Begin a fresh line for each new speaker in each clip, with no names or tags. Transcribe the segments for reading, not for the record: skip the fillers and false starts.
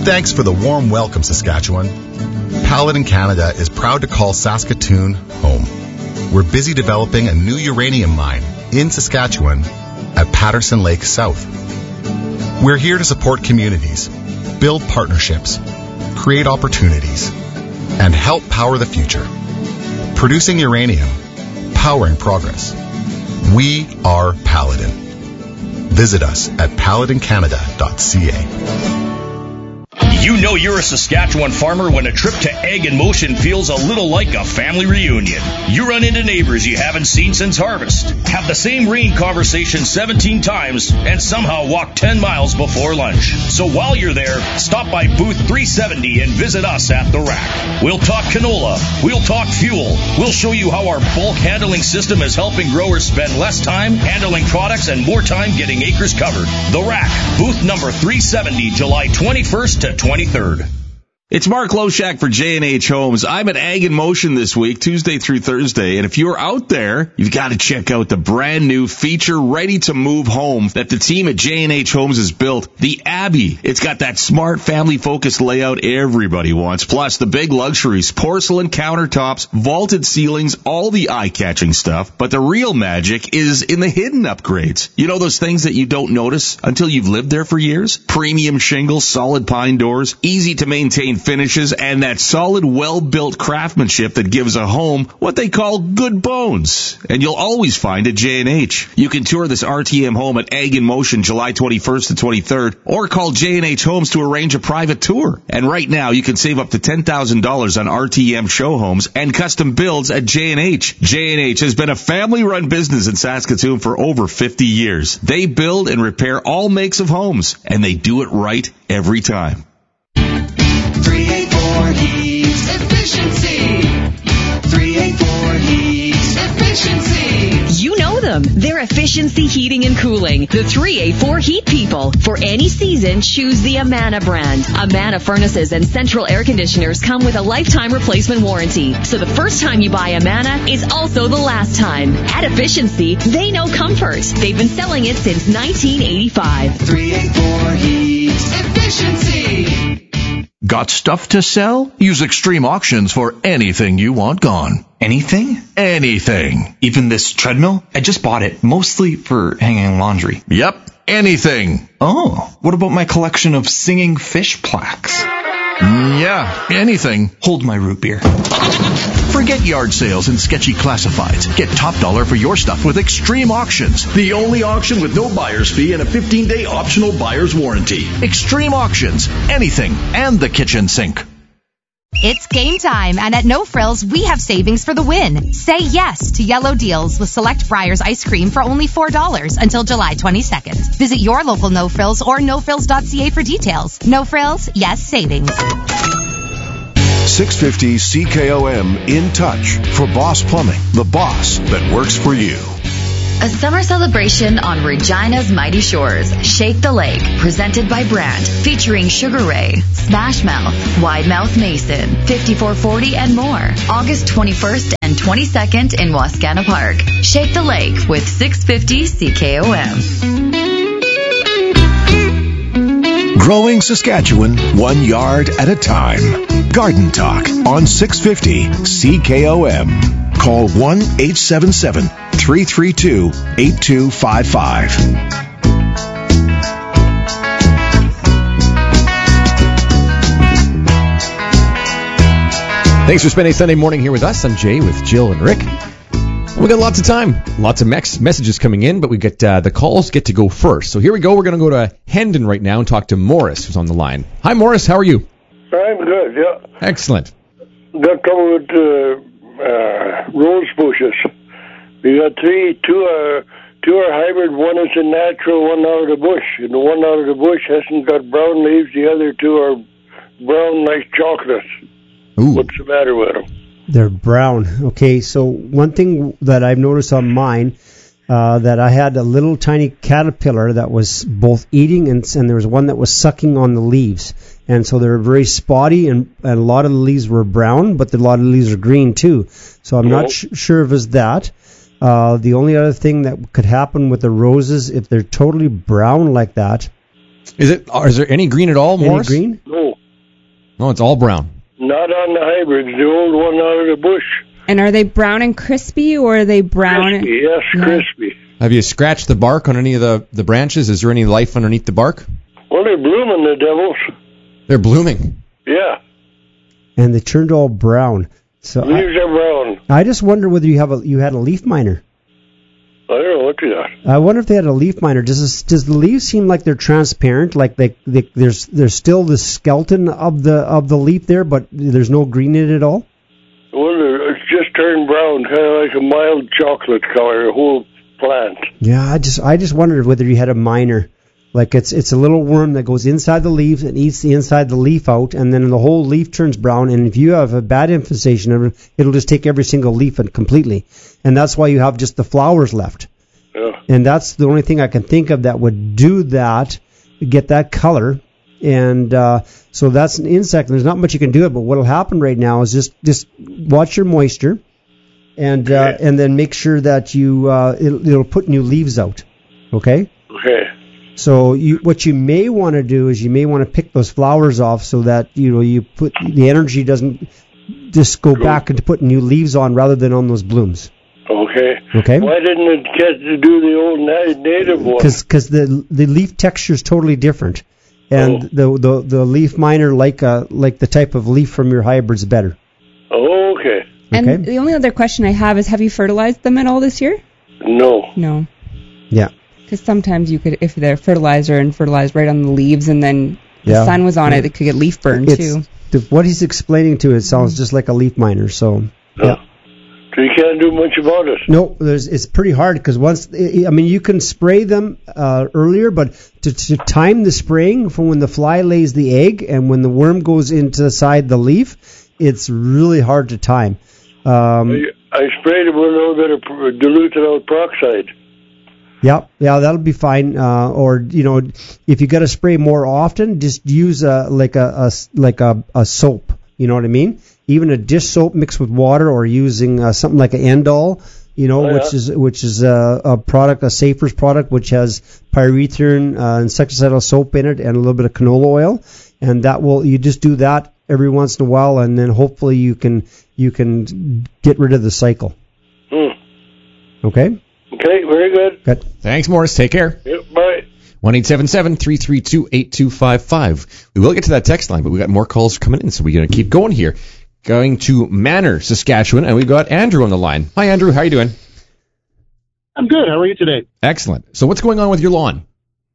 Thanks for the warm welcome, Saskatchewan. Paladin Canada is proud to call Saskatoon home. We're busy developing a new uranium mine in Saskatchewan at Patterson Lake South. We're here to support communities, build partnerships, create opportunities, and help power the future. Producing uranium, powering progress. We are Paladin. Visit us at paladincanada.ca.
You know you're a Saskatchewan farmer when a trip to Ag in Motion feels a little like a family reunion. You run into neighbors you haven't seen since harvest, have the same rain conversation 17 times, and somehow walk 10 miles before lunch. So while you're there, stop by booth 370 and visit us at the rack. We'll talk canola. We'll talk fuel. We'll show you how our bulk handling system is helping growers spend less time handling products and more time getting acres covered. The rack, booth number 370, July 21st to 23rd.
It's Mark Loshak for J&H Homes. I'm at Ag in Motion this week, Tuesday through Thursday, and if you're out there, you've got to check out the brand new feature ready-to-move home that the team at J&H Homes has built, the Abbey. It's got that smart, family-focused layout everybody wants, plus the big luxuries, porcelain countertops, vaulted ceilings, all the eye-catching stuff. But the real magic is in the hidden upgrades. You know those things that you don't notice until you've lived there for years? Premium shingles, solid pine doors, easy-to-maintain finishes, and that solid, well-built craftsmanship that gives a home what they call good bones. And you'll always find at J&H. You can tour this RTM home at Ag in Motion July 21st to 23rd, or call J&H Homes to arrange a private tour. And right now, you can save up to $10,000 on RTM show homes and custom builds at J&H. J&H has been a family-run business in Saskatoon for over 50 years. They build and repair all makes of homes, and they do it right every time.
384 Heat Efficiency. 384 Heat Efficiency.
You know them. They're Efficiency Heating and Cooling. The 384 Heat people. For any season, choose the Amana brand. Amana furnaces and central air conditioners come with a lifetime replacement warranty. So the first time you buy Amana is also the last time. At Efficiency, they know comfort. They've been selling it since 1985.
384 Heat Efficiency.
Got stuff to sell? Use Extreme Auctions for anything you want gone.
Anything?
Anything.
Even this treadmill? I just bought it, mostly for hanging laundry.
Yep, anything.
Oh, what about my collection of singing fish plaques?
Yeah, anything.
Hold my root beer.
Forget yard sales and sketchy classifieds. Get top dollar for your stuff with Extreme Auctions. The only auction with no buyer's fee and a 15-day optional buyer's warranty. Extreme Auctions. Anything and the kitchen sink.
It's game time, and at No Frills, we have savings for the win. Say yes to yellow deals with select Breyers ice cream for only $4 until July 22nd. Visit your local No Frills or nofrills.ca for details. No Frills, yes savings.
650 CKOM In Touch for Boss Plumbing, the boss that works for you.
A summer celebration on Regina's Mighty Shores. Shake the Lake, presented by Brandt, featuring Sugar Ray, Smash Mouth, Wide Mouth Mason, 5440, and more. August 21st and 22nd in Wascana Park. Shake the Lake with 650 CKOM.
Growing Saskatchewan, 1 yard at a time. Garden Talk on 650 CKOM. Call 1-877-332-8255.
Thanks for spending Sunday morning here with us. I'm Jay with Jill and Rick. We got lots of time, lots of messages coming in, but we get the calls get to go first. So here we go. We're going to go to Hendon right now and talk to Morris, who's on the line. Hi, Morris. How are you?
I'm good. Yeah.
Excellent.
Got trouble with rose bushes. We got two are hybrid. One is a natural, one out of the bush. And the one out of the bush hasn't got brown leaves. The other two are brown like chocolate.
Ooh.
What's the matter with them?
They're brown. Okay, so one thing that I've noticed on mine, that I had a little tiny caterpillar that was both eating and there was one that was sucking on the leaves. And so they're very spotty, and a lot of the leaves were brown, but a lot of the leaves are green too. So I'm not sure if it's that. The only other thing that could happen with the roses, if they're totally brown like that.
Is there any green at all, Morris?
Any green?
No.
Oh, it's all brown.
Not on the hybrids, the old one out of the bush.
And are they brown and crispy, or are they brown?
Crispy, yes, crispy.
Have you scratched the bark on any of the branches? Is there any life underneath the bark?
Well, they're blooming, the devils.
They're blooming.
Yeah.
And they turned all brown. So
Leaves are brown.
I just wonder whether you had a leaf miner.
I don't know what they got.
I wonder if they had a leaf miner. Does the leaves seem like they're transparent, like there's still the skeleton of the leaf there, but there's no green in it at all?
Well, it's just turned brown, kind of like a mild chocolate color, the whole plant.
Yeah, I just wondered whether you had a miner. Like it's a little worm that goes inside the leaves and eats the inside the leaf out, and then the whole leaf turns brown. And if you have a bad infestation, it'll just take every single leaf and completely. And that's why you have just the flowers left.
Yeah.
And that's the only thing I can think of that would do that, get that color. And so that's an insect, and there's not much you can do it. But what'll happen right now is just watch your moisture, and then make sure that it'll put new leaves out. Okay.
Okay.
So what you may want to do is you may want to pick those flowers off so that you put the energy doesn't just go back into putting new leaves on rather than on those blooms.
Okay.
Okay.
Why didn't it get to do the old native one?
Because the leaf texture is totally different, and the leaf miner like the type of leaf from your hybrids better.
Oh, okay.
And the only other question I have is, have you fertilized them at all this year?
No.
Yeah.
Because sometimes you could, if they're fertilizer and fertilized right on the leaves, and then the sun was on it, it could get leaf burn too.
What he's explaining to it sounds just like a leaf miner. So yeah.
So you can't do much about it.
No, it's pretty hard because you can spray them earlier, but to time the spraying from when the fly lays the egg and when the worm goes inside the leaf, it's really hard to time.
I sprayed it with a little bit of diluted out peroxide.
Yeah, that'll be fine. Or if you got to spray more often, just use a soap. You know what I mean? Even a dish soap mixed with water, or using something like an Endol, which is a product, a Safer's product, which has pyrethrin, insecticidal soap in it, and a little bit of canola oil, and you just do that every once in a while, and then hopefully you can get rid of the cycle. Okay.
Okay, very good.
Thanks, Morris. Take care.
Yep, bye.
1-877-332-8255. We will get to that text line, but we got more calls coming in, so we're going to keep going here. Going to Manor, Saskatchewan, and we got Andrew on the line. Hi, Andrew. How are you doing?
I'm good. How are you today?
Excellent. So what's going on with your lawn?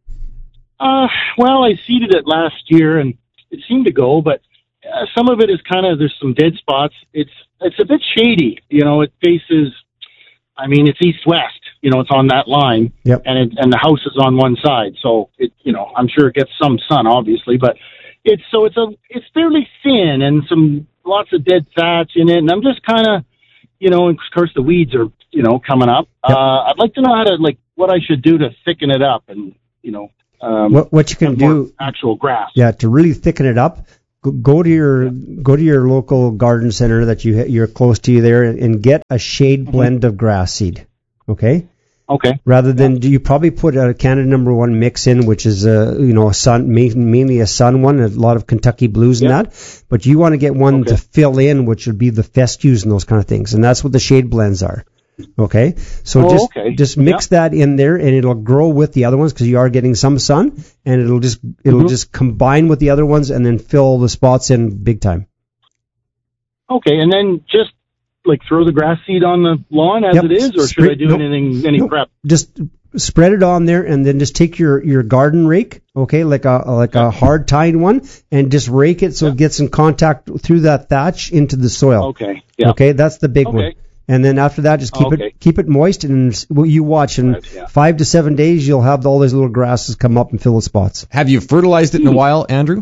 Well, I seeded it last year, and it seemed to go, but some of it is there's some dead spots. It's a bit shady. It faces, it's east-west. It's on that line,
yep.
and the house is on one side, so I'm sure it gets some sun, obviously, but it's fairly thin and lots of dead thatch in it, and I'm just and of course the weeds are coming up.
Yep.
I'd like to know what I should do to thicken it up, and
what you can do,
actual grass.
Yeah, to really thicken it up. Go to your local garden center that you're close to you there, and get a shade blend of grass seed. Okay. Rather than you probably put a Canada No. 1 mix in, which is a sun, mainly a sun one, a lot of Kentucky Blues and that. But you want to get one to fill in, which would be the fescues and those kind of things, and that's what the shade blends are. Okay. So just mix that in there, and it'll grow with the other ones because you are getting some sun, and it'll just combine with the other ones and then fill the spots in big time.
Okay, and then just throw the grass seed on the lawn as it is, or should I do any prep?
Just spread it on there, and then just take your garden rake, okay, like a hard tined one, and just rake it so it gets in contact through that thatch into the soil.
Okay. Yeah.
Okay, that's the big one. And then after that, just keep it moist, and you watch. In 5 to 7 days, you'll have all those little grasses come up and fill the spots.
Have you fertilized it in a while, Andrew?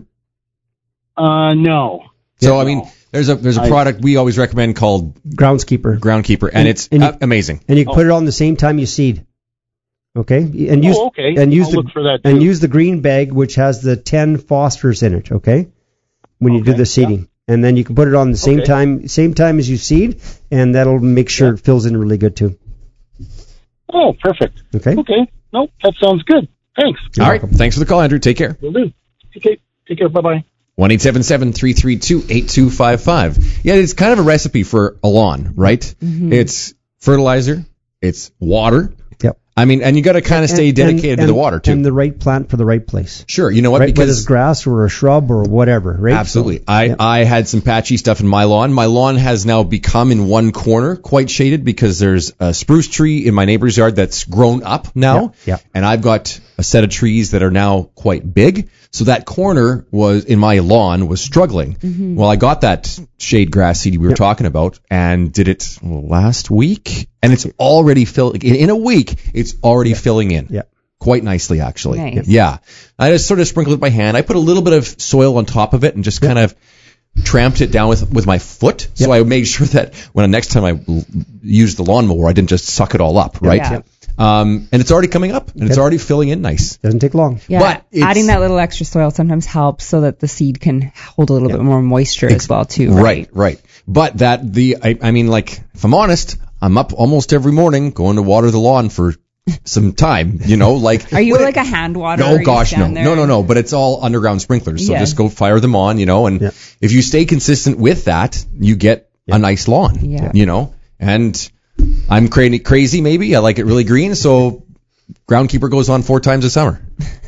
No.
So there's a product we always recommend called Groundskeeper, and it's amazing.
And you can put it on the same time you seed. Okay, and use
look for that too.
And use the green bag, which has the 10 phosphorus in it. Okay, when you do the seeding, and then you can put it on the same time as you seed, and that'll make sure it fills in really good too.
Oh, perfect.
Okay.
Nope, that sounds good. Thanks.
All right. Thanks for the call, Andrew. Take care.
Will do. Okay. Take care. Bye-bye.
1-877-332-8255. Yeah, it's kind of a recipe for a lawn, right? Mm-hmm. It's fertilizer, it's water.
Yep.
I mean, and you got to kind of stay dedicated to the water, too.
And the right plant for the right place.
Sure. You know what?
Right,
because
whether it's grass or a shrub or whatever, right?
Absolutely. So, I had some patchy stuff in my lawn. My lawn has now become in one corner quite shaded because there's a spruce tree in my neighbor's yard that's grown up now.
Yeah.
And I've got a set of trees that are now quite big. So that corner was in my lawn was struggling. Mm-hmm. Well, I got that shade grass seed we were talking about and did it last week, and it's already filling. In a week, it's already filling in.
Yeah.
Quite nicely, actually.
Nice.
Yeah. I just sort of sprinkled it by hand. I put a little bit of soil on top of it and just kind of tramped it down with my foot. So I made sure that when next time I used the lawnmower, I didn't just suck it all up, right?
Yeah.
And it's already coming up, and it's already filling in nice.
Doesn't take long.
Yeah,
but
adding that little extra soil sometimes helps so that the seed can hold a little bit more moisture as well, too.
Right. But I mean, like, if I'm honest, I'm up almost every morning going to water the lawn for some time, like.
Are you like a hand waterer?
Oh, gosh, no. No. But it's all underground sprinklers, so just go fire them on, and if you stay consistent with that, you get a nice lawn, and I'm crazy maybe. I like it really green, so Groundkeeper goes on 4 times a summer.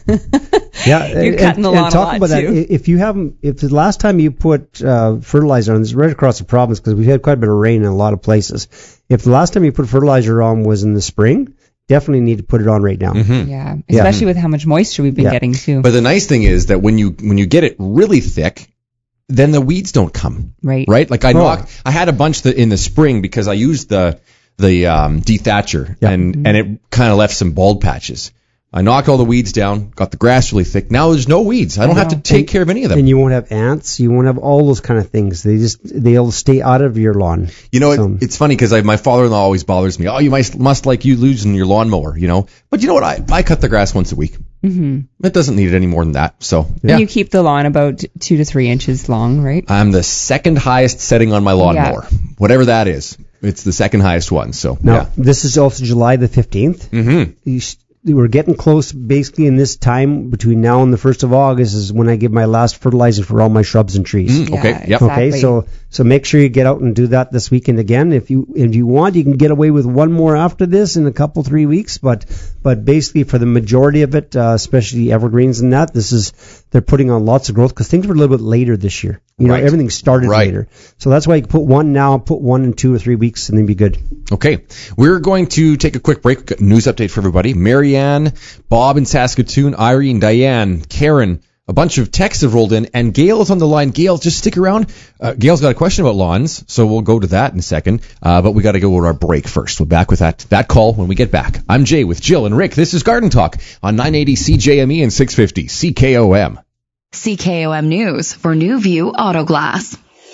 You're cutting the lawn a lot,
about
too.
That, if the last time you put fertilizer on, this is right across the province because we've had quite a bit of rain in a lot of places. If the last time you put fertilizer on was in the spring, definitely need to put it on right now.
Mm-hmm.
Yeah, especially with how much moisture we've been getting too.
But the nice thing is that when you get it really thick, then the weeds don't come.
Right.
Like I had a bunch in the spring because I used the dethatcher and it kind of left some bald patches. I knocked all the weeds down, got the grass really thick. Now there's no weeds. I don't have to take care of any of them.
And you won't have ants. You won't have all those kind of things. They'll stay out of your lawn.
It's funny because my father-in-law always bothers me. Oh, you must like you losing your lawnmower, But you know what? I cut the grass once a week. Mm-hmm. It doesn't need it any more than that. So
you keep the lawn about 2 to 3 inches long, right?
I'm the second highest setting on my lawnmower, whatever that is. It's the second highest one. So
now this is also July the 15th.
Mm-hmm.
We're getting close, basically, in this time between now and the 1st of August is when I give my last fertilizer for all my shrubs and trees.
Okay. Yep.
Okay. So make sure you get out and do that this weekend again. If you want, you can get away with one more after this in a couple 3 weeks. But basically, for the majority of it, especially evergreens and that, they're putting on lots of growth because things were a little bit later this year. Everything started later. So that's why you can put one now, put one in 2 or 3 weeks, and then be good.
Okay. We're going to take a quick break. We've got a news update for everybody. Marianne, Bob in Saskatoon, Irene, Diane, Karen, a bunch of texts have rolled in, and Gail is on the line. Gail, just stick around. Gail's got a question about lawns, so we'll go to that in a second. But we got to go to our break first. We're back with that call when we get back. I'm Jay with Jill and Rick. This is Garden Talk on 980 CJME and 650 CKOM.
CKOM News for New View Auto Glass.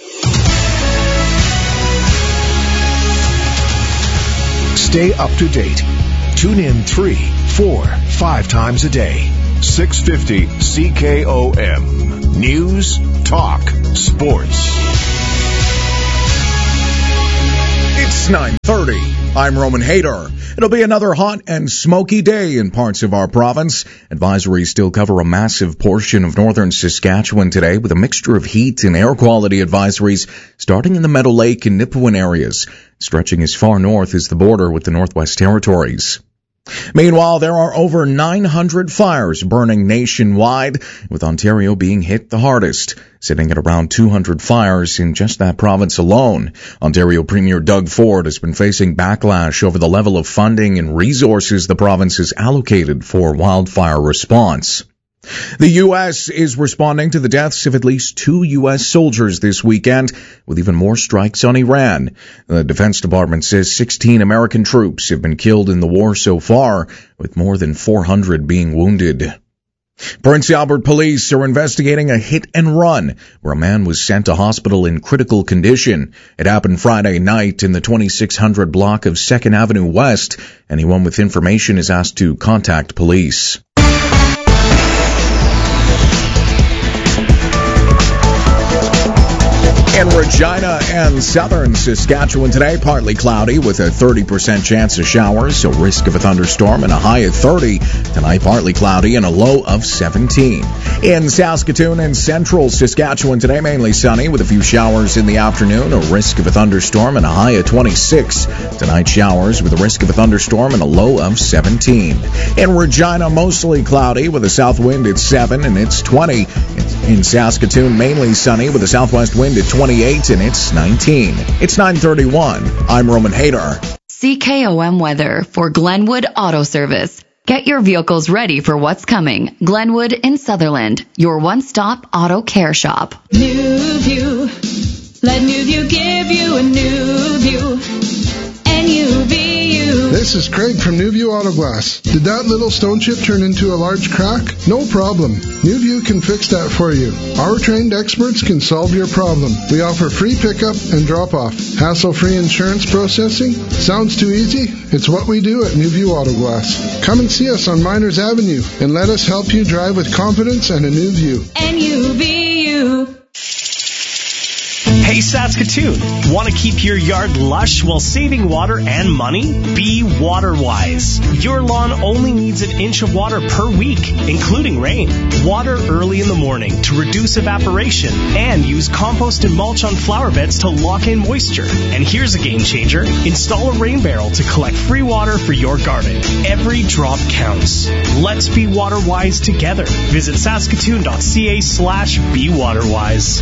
Stay up to date. Tune in 3, 4, 5 times a day. 650 CKOM. News, talk, sports.
It's 9:30. I'm Roman Hader. It'll be another hot and smoky day in parts of our province. Advisories still cover a massive portion of northern Saskatchewan today with a mixture of heat and air quality advisories starting in the Meadow Lake and Nipawin areas, stretching as far north as the border with the Northwest Territories. Meanwhile, there are over 900 fires burning nationwide, with Ontario being hit the hardest, sitting at around 200 fires in just that province alone. Ontario Premier Doug Ford has been facing backlash over the level of funding and resources the province has allocated for wildfire response. The U.S. is responding to the deaths of at least 2 U.S. soldiers this weekend, with even more strikes on Iran. The Defense Department says 16 American troops have been killed in the war so far, with more than 400 being wounded. Prince Albert police are investigating a hit and run where a man was sent to hospital in critical condition. It happened Friday night in the 2600 block of 2nd Avenue West. Anyone with information is asked to contact police. In Regina and southern Saskatchewan today, partly cloudy with a 30% chance of showers, a risk of a thunderstorm, and a high of 30. Tonight, partly cloudy and a low of 17. In Saskatoon and central Saskatchewan today, mainly sunny with a few showers in the afternoon, a risk of a thunderstorm, and a high of 26. Tonight, showers with a risk of a thunderstorm and a low of 17. In Regina, mostly cloudy with a south wind at 7 and it's 20. In Saskatoon, mainly sunny with a southwest wind at 28 and it's 19. It's 9:31. I'm Roman Hayter.
CKOM weather for Glenwood Auto Service. Get your vehicles ready for what's coming. Glenwood in Sutherland, your one-stop auto care shop.
New View. Let New View give you a new view. NUVU.
This is Craig from New View Auto Glass. Did that little stone chip turn into a large crack? No problem. New View can fix that for you. Our trained experts can solve your problem. We offer free pickup and drop-off. Hassle-free insurance processing? Sounds too easy? It's what we do at New View Auto Glass. Come and see us on Miners Avenue and let us help you drive with confidence and a new view.
NUVU.
Hey Saskatoon, want to keep your yard lush while saving water and money? Be WaterWise. Your lawn only needs an inch of water per week, including rain. Water early in the morning to reduce evaporation and use compost and mulch on flower beds to lock in moisture. And here's a game changer. Install a rain barrel to collect free water for your garden. Every drop counts. Let's be WaterWise together. Visit saskatoon.ca/BeWaterWise.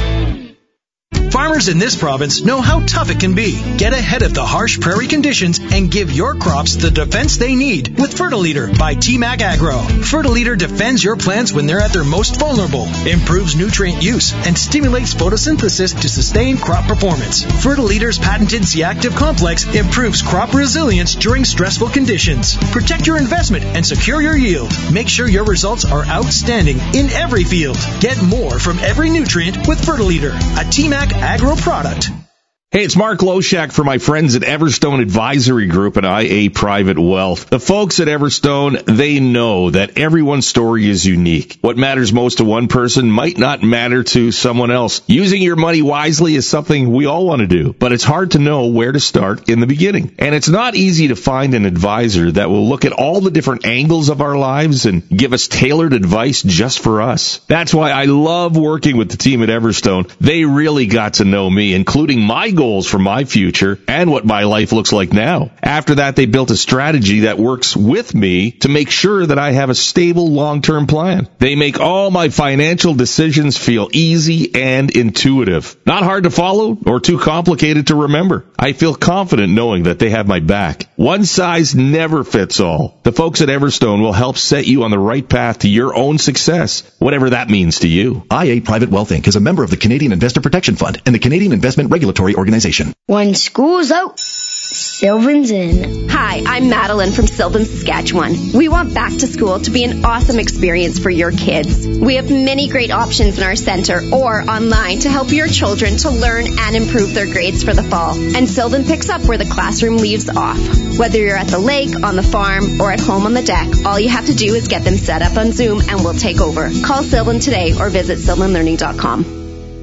Farmers in this province know how tough it can be. Get ahead of the harsh prairie conditions and give your crops the defense they need with Fertiliter by TMAC Agro. Fertiliter defends your plants when they're at their most vulnerable, improves nutrient use, and stimulates photosynthesis to sustain crop performance. Fertiliter's patented C-Active complex improves crop resilience during stressful conditions. Protect your investment and secure your yield. Make sure your results are outstanding in every field. Get more from every nutrient with Fertiliter, a TMAC Agro product.
Hey, it's Mark Loshak for my friends at Everstone Advisory Group and IA Private Wealth. The folks at Everstone, they know that everyone's story is unique. What matters most to one person might not matter to someone else. Using your money wisely is something we all want to do, but it's hard to know where to start in the beginning. And it's not easy to find an advisor that will look at all the different angles of our lives and give us tailored advice just for us. That's why I love working with the team at Everstone. They really got to know me, including my goals for my future and what my life looks like now. After that, they built a strategy that works with me to make sure that I have a stable long-term plan. They make all my financial decisions feel easy and intuitive. Not hard to follow or too complicated to remember. I feel confident knowing that they have my back. One size never fits all. The folks at Everstone will help set you on the right path to your own success, whatever that means to you.
IA Private Wealth Inc. is a member of the Canadian Investor Protection Fund and the Canadian Investment Regulatory Organization.
When school's out, Sylvan's in.
Hi, I'm Madeline from Sylvan, Saskatchewan. We want back to school to be an awesome experience for your kids. We have many great options in our center or online to help your children to learn and improve their grades for the fall. And Sylvan picks up where the classroom leaves off. Whether you're at the lake, on the farm, or at home on the deck, all you have to do is get them set up on Zoom and we'll take over. Call Sylvan today or visit sylvanlearning.com.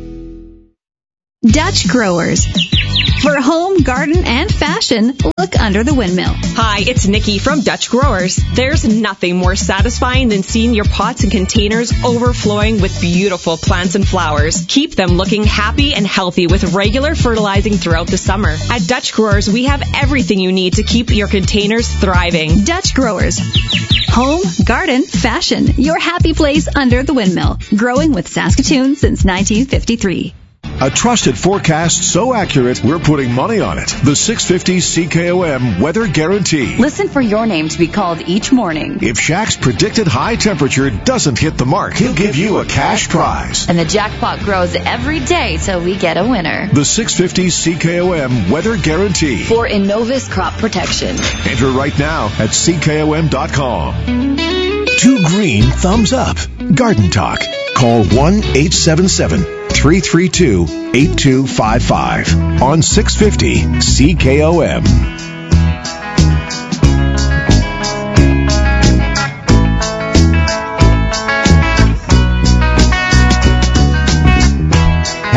Dutch Growers. For home, garden, and fashion, look under the windmill.
Hi, it's Nikki from Dutch Growers. There's nothing more satisfying than seeing your pots and containers overflowing with beautiful plants and flowers. Keep them looking happy and healthy with regular fertilizing throughout the summer. At Dutch Growers, we have everything you need to keep your containers thriving.
Dutch Growers. Home, garden, fashion. Your happy place under the windmill. Growing with Saskatoon since 1953.
A trusted forecast so accurate, we're putting money on it. The 650 CKOM Weather Guarantee.
Listen for your name to be called each morning.
If Shaq's predicted high temperature doesn't hit the mark, he'll give you a cash prize.
And the jackpot grows every day till we get a winner.
The 650 CKOM Weather Guarantee.
For Innovis Crop Protection.
Enter right now at CKOM.com. 2 green thumbs up. Garden Talk. Call 1-877-332-8255 on 650 CKOM.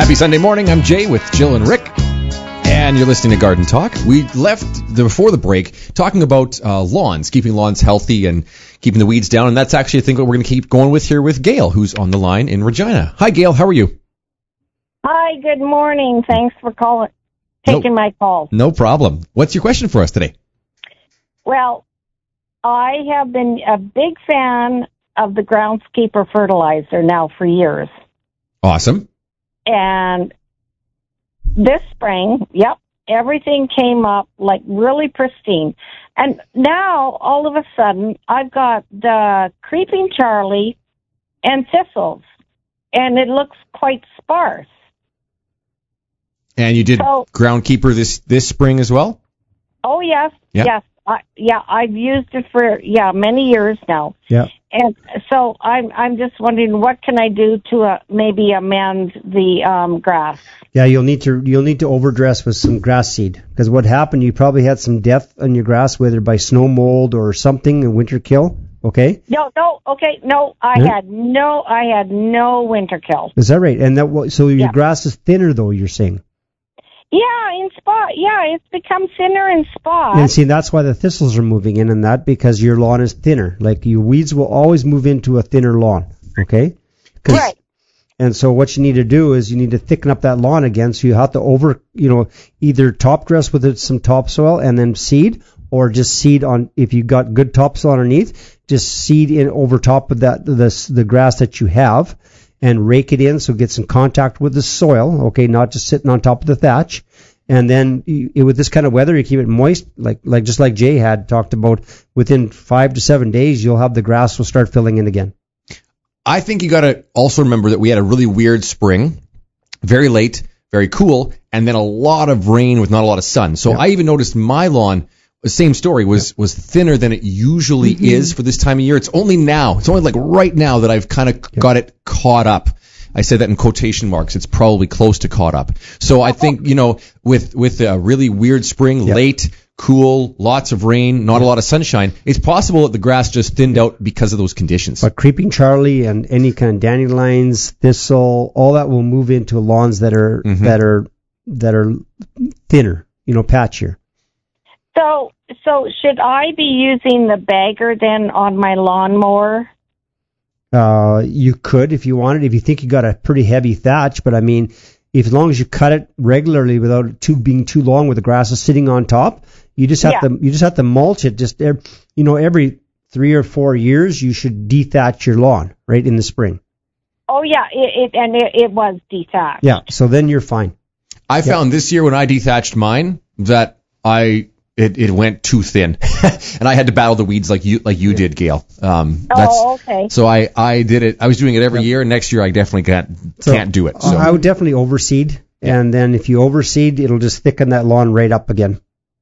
Happy Sunday morning. I'm Jay with Jill and Rick, and you're listening to Garden Talk. We left before the break talking about lawns, keeping lawns healthy and keeping the weeds down, and that's actually, I think, what we're going to keep going with here with Gail, who's on the line in Regina. Hi, Gail. How are you?
Hi, good morning. Thanks for taking my call.
No problem. What's your question for us today?
Well, I have been a big fan of the Groundskeeper fertilizer now for years.
Awesome.
And this spring, everything came up like really pristine. And now, all of a sudden, I've got the Creeping Charlie and thistles, and it looks quite sparse.
And you did Groundkeeper this spring as well?
Oh, yes.
Yeah.
Yes. I've used it for, many years now.
Yeah.
And so I'm just wondering, what can I do to maybe amend the grass?
Yeah, you'll need to overdress with some grass seed, because what happened, you probably had some death on your grass, whether by snow mold or something, a winter kill. Okay.
No. I had no winter kill.
Is that right? And so your grass is thinner, though, you're saying?
Yeah, in spot. Yeah, it's become thinner in spot.
And see, that's why the thistles are moving in, and that because your lawn is thinner. Like your weeds will always move into a thinner lawn. Okay.
Right.
And so what you need to do is you need to thicken up that lawn again. So you have to either top dress with some topsoil and then seed, or just seed on, if you got good topsoil underneath, just seed in over top of that, the grass that you have, and rake it in so get some contact with the soil, okay, not just sitting on top of the thatch. And then with this kind of weather, you keep it moist, just like Jay had talked about, within 5 to 7 days, you'll have the grass will start filling in again.
I think you got to also remember that we had a really weird spring, very late, very cool, and then a lot of rain with not a lot of sun. So I even noticed my lawn, the same story, was thinner than it usually is for this time of year. It's only like right now that I've kind of got it caught up. I say that in quotation marks. It's probably close to caught up. So I think, with a really weird spring, late, cool, lots of rain, not a lot of sunshine, it's possible that the grass just thinned out because of those conditions.
But Creeping Charlie and any kind of dandelions, thistle, all that will move into lawns that are thinner, patchier.
So should I be using the bagger then on my lawnmower?
You could if you wanted, if you think you got a pretty heavy thatch, but I mean, as long as you cut it regularly without it being too long with the grasses sitting on top, you just have to mulch it. Just every 3 or 4 years, you should dethatch your lawn right in the spring.
Oh yeah, it was dethatched.
Yeah, so then you're fine.
I found this year when I dethatched mine that it went too thin, and I had to battle the weeds like you did, Gail.
Okay.
So I did it. I was doing it every year, and next year I definitely can't do it. So
I would definitely overseed, and then if you overseed, it'll just thicken that lawn right up again.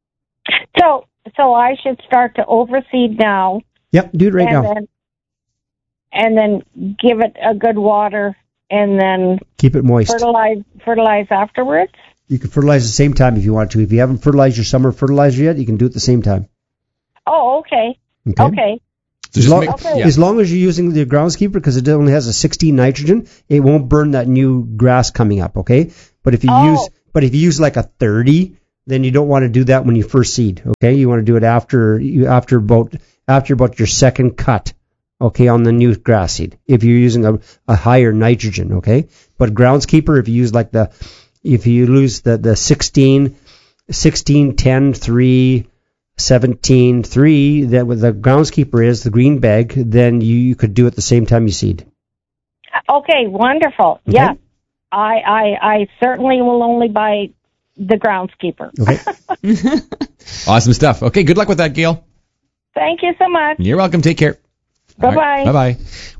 So I should start to overseed now.
Yep, do it right now.
And then give it a good water, and then
keep it moist.
Fertilize afterwards.
You can fertilize at the same time if you want to. If you haven't fertilized your summer fertilizer yet, you can do it at the same time.
Oh, okay. Okay.
As long as you're using the Groundskeeper, because it only has a 16 nitrogen, it won't burn that new grass coming up. Okay. But if you use like a 30, then you don't want to do that when you first seed. Okay. You want to do it after about your second cut. Okay, on the new grass seed. If you're using a higher nitrogen. Okay. But Groundskeeper, if you lose the 16, 10, 3, 17, 3, that what the Groundskeeper is, the green bag, then you could do it the same time you seed.
Okay, wonderful. Okay. Yeah, I certainly will only buy the Groundskeeper.
Okay. Awesome stuff. Okay, good luck with that, Gail.
Thank you so much.
You're welcome. Take care.
Bye-bye.
Right, bye-bye.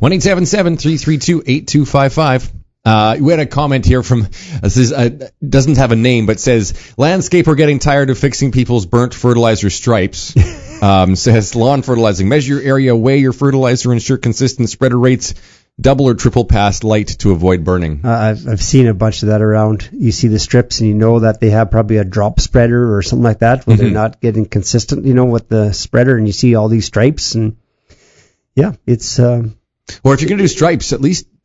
1-877-332-8255. We had a comment here from, doesn't have a name, but says, landscaper getting tired of fixing people's burnt fertilizer stripes. Says, lawn fertilizing. Measure your area, weigh your fertilizer, ensure consistent spreader rates, double or triple pass light to avoid burning.
I've seen a bunch of that around. You see the strips and you know that they have probably a drop spreader or something like that where they're not getting consistent, with the spreader, and you see all these stripes, and yeah, it's...
Or if you're going to do stripes, at least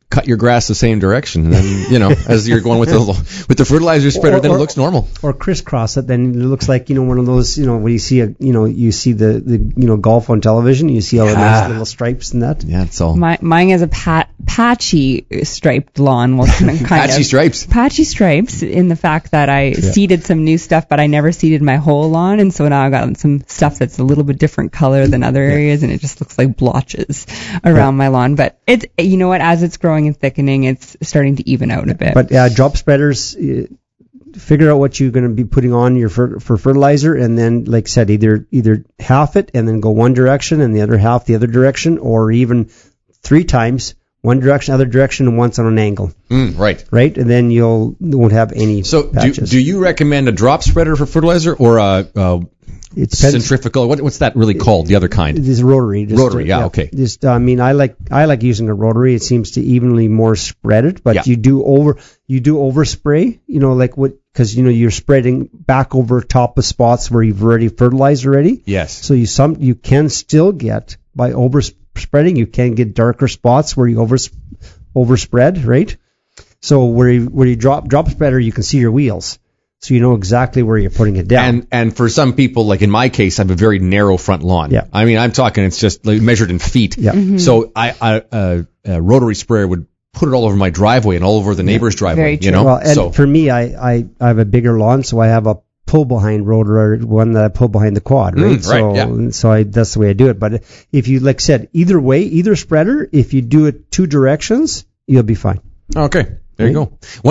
cut your grass the same direction, and then as you're going with the fertilizer spreader, then it looks normal.
Or crisscross it, then it looks like one of those when you see you see the golf on television, you see all the nice little stripes and that.
Yeah, it's all.
Mine is a patchy striped lawn. Well, kind
patchy
of
stripes.
Patchy stripes in the fact that I seeded some new stuff, but I never seeded my whole lawn, and so now I got some stuff that's a little bit different color than other areas, and it just looks like blotches around my lawn. But it's as it's growing and thickening, it's starting to even out a bit.
But drop spreaders, figure out what you're going to be putting on your for fertilizer, and then, like I said, either half it and then go one direction and the other half the other direction, or even 3 times one direction, other direction, and once on an angle.
Right.
Right, and then you won't have any.
So,
patches.
do you recommend a drop spreader for fertilizer or a centrifugal? What's that really called? The other kind?
It's rotary.
Rotary, okay.
I like using a rotary. It seems to evenly more spread it, but you do overspray. Because you're spreading back over top of spots where you've already fertilized already.
Yes.
So you can still get, by overspreading, you can get darker spots where you overspread, right? So where you drop spreader, you can see your wheels. So you know exactly where you're putting it down.
And for some people, like in my case, I have a very narrow front lawn.
Yeah.
I mean, I'm talking, it's just like measured in feet.
Yeah. Mm-hmm.
So a rotary sprayer would put it all over my driveway and all over the neighbor's driveway.
Very true.
Well, and for me, I have a bigger lawn, so I have a pull behind rotor, one that I pull behind the quad, right? So that's the way I do it. But if you, like I said, either way, either spreader, if you do it 2 directions, you'll be fine.
Okay. There you go.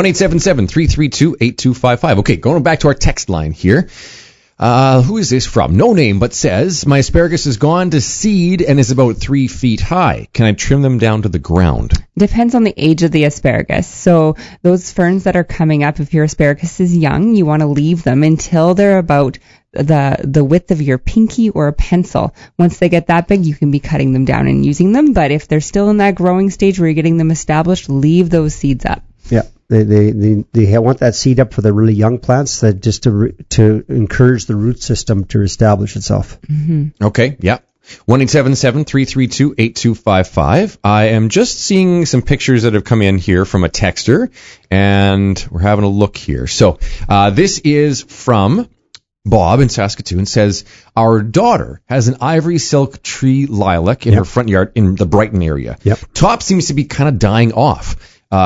1-877-332-8255. Okay, going back to our text line here. Who is this from? No name, but says, my asparagus has gone to seed and is about 3 feet high. Can I trim them down to the ground?
Depends on the age of the asparagus. So those ferns that are coming up, if your asparagus is young, you want to leave them until they're about the width of your pinky or a pencil. Once they get that big, you can be cutting them down and using them. But if they're still in that growing stage where you're getting them established, leave those seeds up.
Yeah, they want that seed up for the really young plants, that just to encourage the root system to establish itself.
Mm-hmm.
Okay, yeah. 1-877-332-8255. I am just seeing some pictures that have come in here from a texter, and we're having a look here. So this is from Bob in Saskatoon. Says, our daughter has an ivory silk tree lilac in her front yard in the Brighton area.
Yep.
Top seems to be kind of dying off.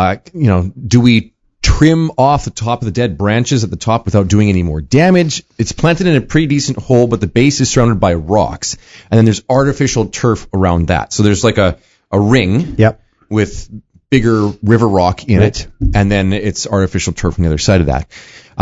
Do we trim off the top of the dead branches at the top without doing any more damage? It's planted in a pretty decent hole, but the base is surrounded by rocks, and then there's artificial turf around that. So there's like a ring with bigger river rock in it, and then it's artificial turf on the other side of that.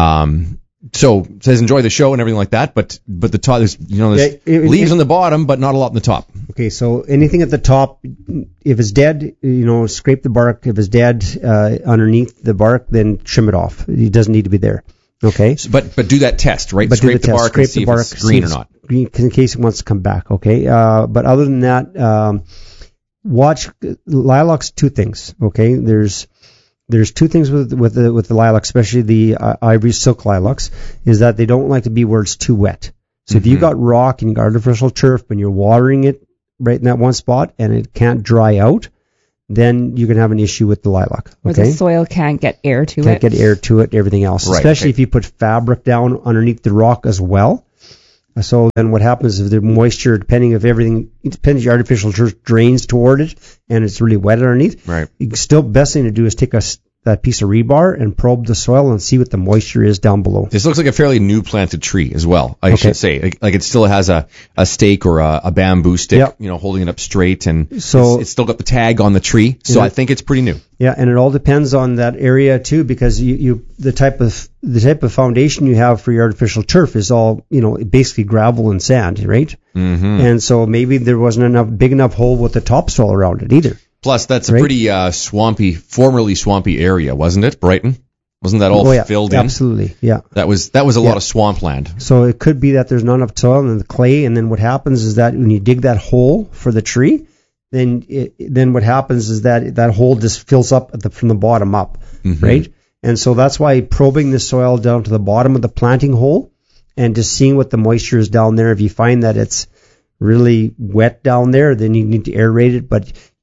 So it says enjoy the show and everything like that, but the top, there's leaves on the bottom, but not a lot on the top.
Okay, so anything at the top, if it's dead, scrape the bark. If it's dead underneath the bark, then trim it off. It doesn't need to be there. Okay.
So, but do that test, right?
But
scrape the bark and see if it's green or not.
Green, in case it wants to come back. Okay. But other than that, watch lilacs. 2 things. Okay. There's 2 things with the lilac, especially the ivory silk lilacs, is that they don't like to be where it's too wet. So if you got rock and you got artificial turf and you're watering it right in that one spot and it can't dry out, then you can have an issue with the lilac. Okay?
Or the soil can't get air to it.
Can't get air to it, everything else. Right, especially if you put fabric down underneath the rock as well. So then what happens is the moisture, depending if your artificial turf drains toward it and it's really wet underneath,
right.
Still best thing to do is take that piece of rebar and probe the soil and see what the moisture is down below.
This looks like a fairly new planted tree as well, I should say. Like it still has a stake or a bamboo stick, holding it up straight, and so it's still got the tag on the tree. So I think it's pretty new.
Yeah, and it all depends on that area too, because the type of foundation you have for your artificial turf is all, basically gravel and sand, right?
Mm-hmm.
And so maybe there wasn't big enough hole with the topsoil around it either.
Plus, that's a pretty formerly swampy area, wasn't it, Brighton? Wasn't that all filled in?
Absolutely, yeah.
That was a lot of swampland.
So it could be that there's not enough soil and the clay, and then what happens is that when you dig that hole for the tree, then what happens is that hole just fills up from the bottom up, right? And so that's why probing the soil down to the bottom of the planting hole and just seeing what the moisture is down there. If you find that it's really wet down there, then you need to aerate it, but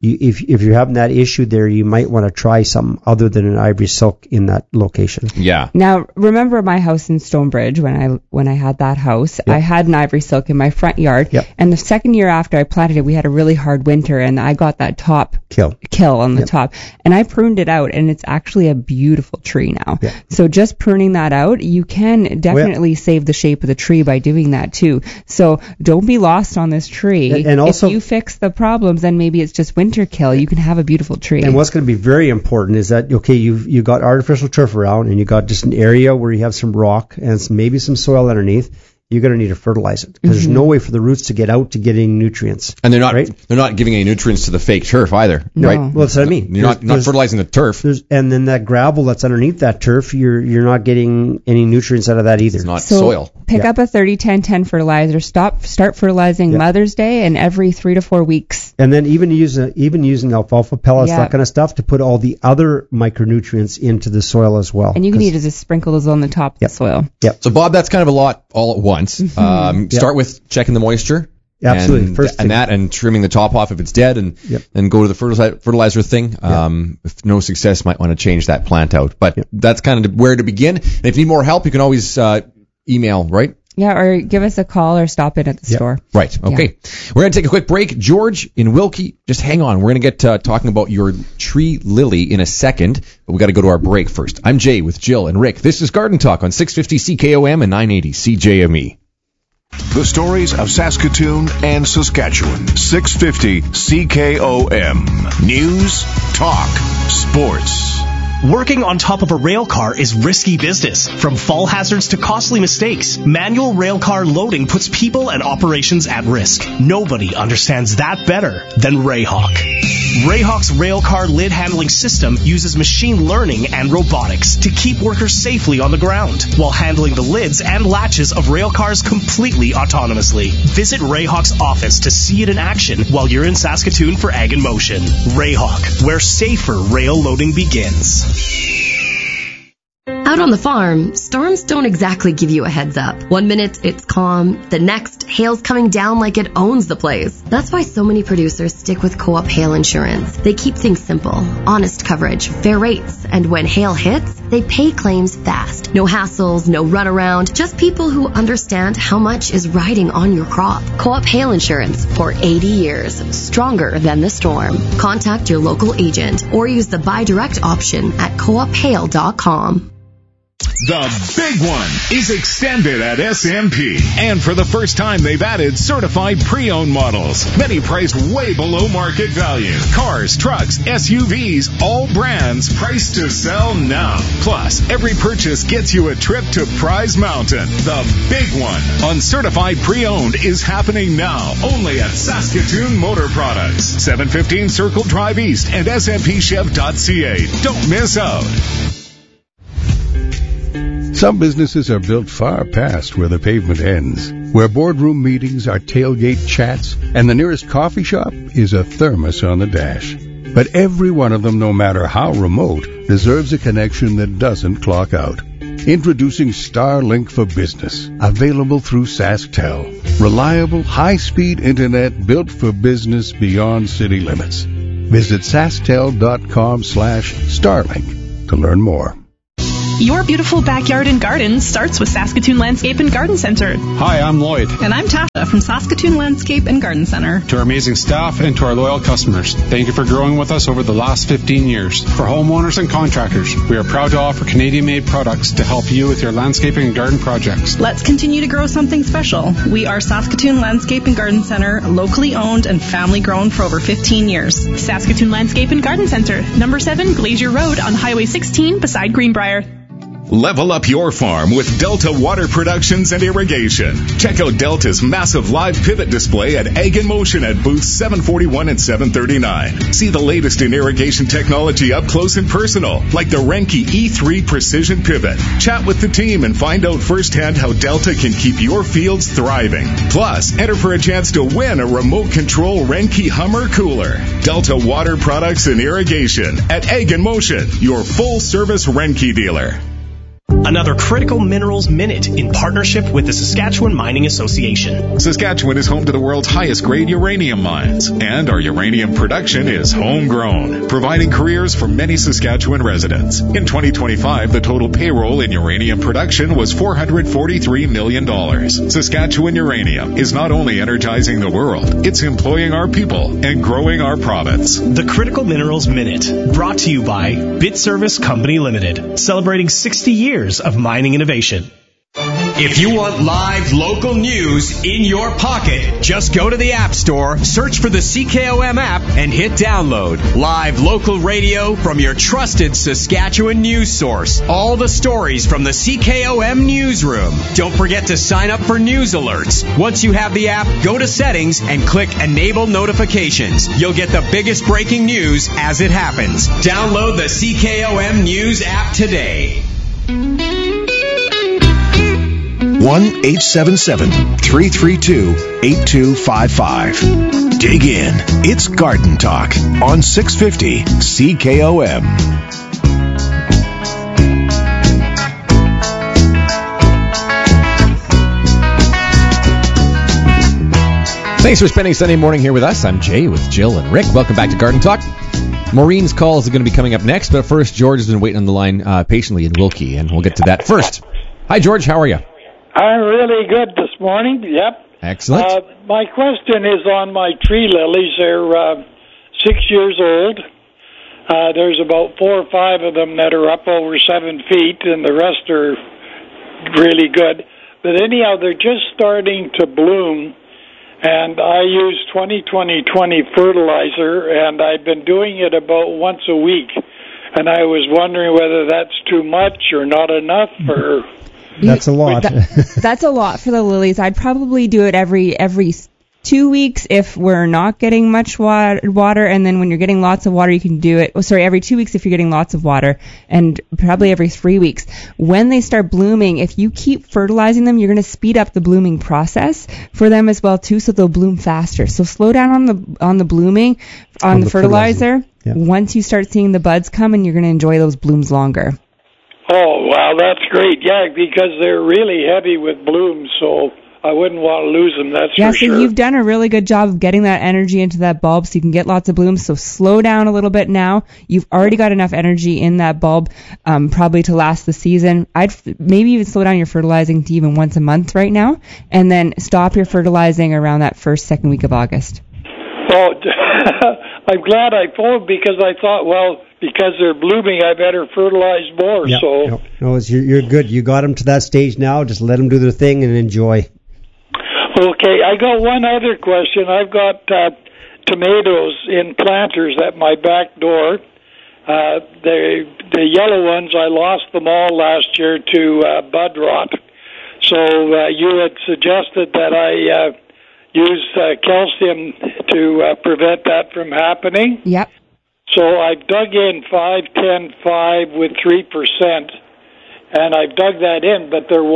if you're having that issue there, you might want to try something other than an ivory silk in that location.
Yeah.
Now, remember my house in Stonebridge when I had that house? Yep. I had an ivory silk in my front yard, and the second year after I planted it, we had a really hard winter, and I got that top kill on the top, and I pruned it out, and it's actually a beautiful tree now. Yep. So just pruning that out, you can definitely save the shape of the tree by doing that too. So don't be lost on this tree. And also, if you fix the problems, then maybe it's just winter kill. You can have a beautiful tree.
And what's going to be very important is that, okay, you've got artificial turf around, and you got just an area where you have some rock and maybe some soil underneath. You're going to need to fertilize it because there's no way for the roots to get out to get any nutrients.
And they're not giving any nutrients to the fake turf either, right?
Well, that's what I mean.
You're not fertilizing the turf.
And then that gravel that's underneath that turf, you're not getting any nutrients out of that either.
It's not soil.
Pick up a 30-10-10 fertilizer. Start fertilizing Mother's Day and every 3 to 4 weeks.
And then even using alfalfa pellets, that kind of stuff, to put all the other micronutrients into the soil as well.
And you can need to just sprinkle those on the top of the soil.
Yep.
So Bob, that's kind of a lot all at once. Start with checking the moisture.
Absolutely.
And trimming the top off if it's dead, and then go to the fertilizer thing. If no success, might want to change that plant out. But that's kind of where to begin. And if you need more help, you can always email, right?
Yeah, or give us a call or stop in at the store.
Right. Okay. We're going to take a quick break. George in Wilkie, just hang on. We're going to get talking about your tree lily in a second, but we got to go to our break first. I'm Jay with Jill and Rick. This is Garden Talk on 650 CKOM and 980 CJME.
The stories of Saskatoon and Saskatchewan. 650 CKOM. News, talk, sports.
Working on top of a rail car is risky business. From fall hazards to costly mistakes, manual rail car loading puts people and operations at risk. Nobody understands that better than Rayhawk. Rayhawk's rail car lid handling system uses machine learning and robotics to keep workers safely on the ground while handling the lids and latches of rail cars completely autonomously. Visit Rayhawk's office to see it in action while you're in Saskatoon for Ag in Motion. Rayhawk, where safer rail loading begins.
Out on the farm, storms don't exactly give you a heads up. 1 minute it's calm, the next hail's coming down like it owns the place. That's why so many producers stick with Co-op Hail Insurance. They keep things simple, honest coverage, fair rates, and when hail hits, they pay claims fast. No hassles, no runaround, just people who understand how much is riding on your crop. Co-op Hail Insurance for 80 years, stronger than the storm. Contact your local agent or use the buy direct option at coophail.com.
The big one is extended at SMP. And for the first time, they've added certified pre-owned models, many priced way below market value. Cars, trucks, SUVs, all brands priced to sell now. Plus, every purchase gets you a trip to Prize Mountain. The big one on certified pre-owned is happening now, only at Saskatoon Motor Products, 715 Circle Drive East and SMPChev.ca. Don't miss out.
Some businesses are built far past where the pavement ends, where boardroom meetings are tailgate chats, and the nearest coffee shop is a thermos on the dash. But every one of them, no matter how remote, deserves a connection that doesn't clock out. Introducing Starlink for Business, available through SaskTel. Reliable, high-speed internet built for business beyond city limits. Visit SaskTel.com/Starlink to learn more.
Your beautiful backyard and garden starts with Saskatoon Landscape and Garden Center.
Hi, I'm Lloyd.
And I'm Tasha from Saskatoon Landscape and Garden Center.
To our amazing staff and to our loyal customers, thank you for growing with us over the last 15 years. For homeowners and contractors, we are proud to offer Canadian-made products to help you with your landscaping and garden projects.
Let's continue to grow something special. We are Saskatoon Landscape and Garden Center, locally owned and family grown for over 15 years. Saskatoon Landscape and Garden Center, number 7 Glacier Road on Highway 16 beside Greenbrier.
Level up your farm with Delta Water Productions and Irrigation. Check out Delta's massive live pivot display at Ag in Motion at booths 741 and 739. See the latest in irrigation technology up close and personal, like the Renke E3 Precision Pivot. Chat with the team and find out firsthand how Delta can keep your fields thriving. Plus, enter for a chance to win a remote control Renke Hummer cooler. Delta Water Products and Irrigation at Ag in Motion, your full service Renke dealer.
Another Critical Minerals Minute in partnership with the Saskatchewan Mining Association.
Saskatchewan is home to the world's highest grade uranium mines, and our uranium production is homegrown, providing careers for many Saskatchewan residents. In 2025, the total payroll in uranium production was $443 million. Saskatchewan Uranium is not only energizing the world, it's employing our people and growing our province.
The Critical Minerals Minute, brought to you by BitService Company Limited, celebrating 60 years of mining innovation.
If you want live local news in your pocket, just go to the App Store, search for the CKOM app, and hit download. Live local radio from your trusted Saskatchewan news source. All the stories from the CKOM newsroom. Don't forget to sign up for news alerts. Once you have the app, go to settings and click Enable Notifications. You'll get the biggest breaking news as it happens. Download the CKOM News app today.
1-877-332-8255. Dig in. It's Garden Talk on 650 CKOM.
Thanks for spending Sunday morning here with us. I'm Jay with Jill and Rick. Welcome back to Garden Talk. Maureen's calls are going to be coming up next, but first, George has been waiting on the line patiently in Wilkie, and we'll get to that first. Hi, George. How are you?
I'm really good this morning. Yep.
Excellent.
My question is on my tree lilies. They're 6 years old. There's about 4 or 5 of them that are up over 7 feet, and the rest are really good. But anyhow, they're just starting to bloom, and I use 20-20-20 fertilizer, and I've been doing it about once a week. And I was wondering whether that's too much or not enough, or...
That's a lot.
That's a lot for the lilies. I'd probably do it every 2 weeks if we're not getting much water, and then when you're getting lots of water, you can do it. Every 2 weeks if you're getting lots of water, and probably every 3 weeks. When they start blooming, if you keep fertilizing them, you're going to speed up the blooming process for them as well too, so they'll bloom faster. So slow down on the blooming on the fertilizer. Yeah. Once you start seeing the buds come, and you're going to enjoy those blooms longer.
Oh, wow, that's great. Yeah, because they're really heavy with blooms, so I wouldn't want to lose them, that's for sure.
Yeah, so you've done a really good job of getting that energy into that bulb so you can get lots of blooms, so slow down a little bit now. You've already got enough energy in that bulb probably to last the season. I'd maybe even slow down your fertilizing to even once a month right now, and then stop your fertilizing around that second week of August.
Oh, I'm glad I phoned because I thought, well, because they're blooming, I better fertilize more.
Yep,
so
yep. No, you're good. You got them to that stage now. Just let them do their thing and enjoy.
Okay, I got one other question. I've got tomatoes in planters at my back door. The yellow ones, I lost them all last year to bud rot. So you had suggested that I use calcium to prevent that from happening.
Yep.
So I've dug in 5-10-5 with 3%, and I've dug that in, but their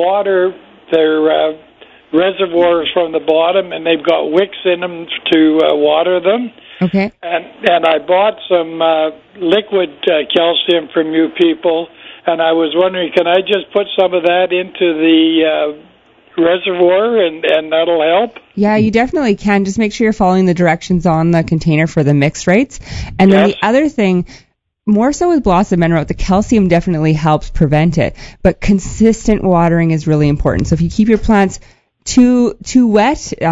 reservoirs from the bottom, and they've got wicks in them to water them.
Okay.
And I bought some liquid calcium from you people, and I was wondering, can I just put some of that into the reservoir and that'll help?
Yeah, you definitely can. Just make sure you're following the directions on the container for the mix rates. And then the other thing, more so with Blossom Enroute, the calcium definitely helps prevent it, but consistent watering is really important. So if you keep your plants too wet,